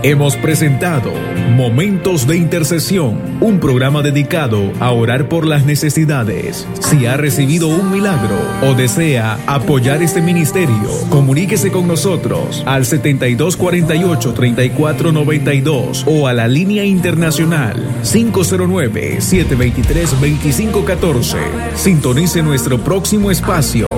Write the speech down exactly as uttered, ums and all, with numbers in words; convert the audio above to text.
Hemos presentado Momentos de Intercesión, un programa dedicado a orar por las necesidades. Si ha recibido un milagro o desea apoyar este ministerio, comuníquese con nosotros al setenta y dos cuarenta y ocho, treinta y cuatro noventa y dos o a la línea internacional cinco cero nueve, siete dos tres, dos cinco uno cuatro. Sintonice nuestro próximo espacio